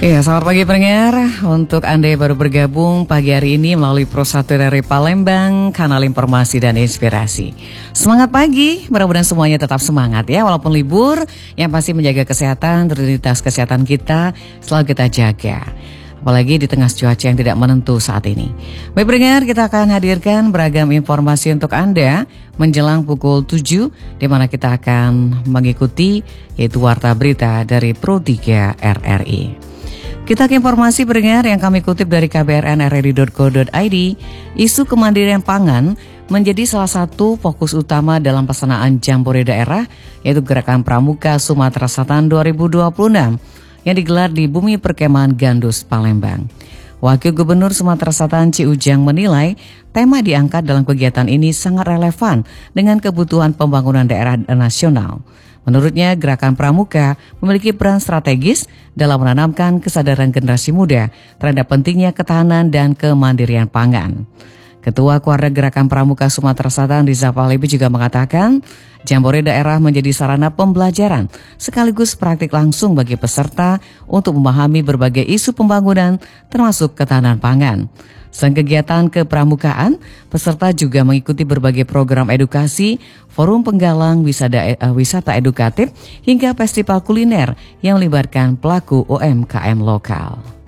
Ya, selamat pagi pendengar. Untuk Anda yang baru bergabung pagi hari ini melalui Pro 1 dari Palembang, kanal informasi dan inspirasi. Semangat pagi, mudah-mudahan semuanya tetap semangat ya. Walaupun libur, yang pasti menjaga kesehatan, rutinitas kesehatan kita selalu kita jaga. Apalagi di tengah cuaca yang tidak menentu saat ini. Baik pendengar, kita akan hadirkan beragam informasi untuk Anda menjelang pukul 7, di mana kita akan mengikuti yaitu Warta Berita dari Pro 3 RRI. Kita ke informasi pendengar yang kami kutip dari kbrnrri.co.id. Isu kemandirian pangan menjadi salah satu fokus utama dalam pelaksanaan Jambore Daerah, yaitu Gerakan Pramuka Sumatera Selatan 2026 yang digelar di Bumi Perkemahan Gandus, Palembang. Wakil Gubernur Sumatera Selatan Ci Ujang menilai tema diangkat dalam kegiatan ini sangat relevan dengan kebutuhan pembangunan daerah nasional. Menurutnya, Gerakan Pramuka memiliki peran strategis dalam menanamkan kesadaran generasi muda terhadap pentingnya ketahanan dan kemandirian pangan. Ketua Kuarda Gerakan Pramuka Sumatera Selatan Riza Pahlevi juga mengatakan, Jambore Daerah menjadi sarana pembelajaran sekaligus praktik langsung bagi peserta untuk memahami berbagai isu pembangunan termasuk ketahanan pangan. Selain kegiatan kepramukaan, peserta juga mengikuti berbagai program edukasi, forum penggalang wisata edukatif, hingga festival kuliner yang melibatkan pelaku UMKM lokal.